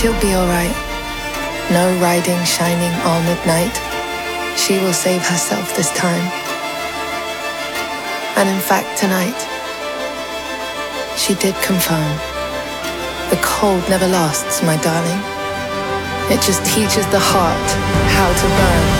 She'll be alright. No riding shining armored knight. She will save herself this time. And in fact tonight, she did confirm. The cold never lasts, my darling. It just teaches the heart how to burn.